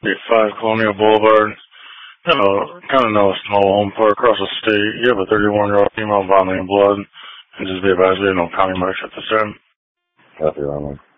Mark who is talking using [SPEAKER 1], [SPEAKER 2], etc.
[SPEAKER 1] Be 5 Colonial Boulevard. Kind of know a small home park across the state. You have a 31-year-old female vomiting blood. And just be advised, we have no county marks at this time.
[SPEAKER 2] Copy, Ronald.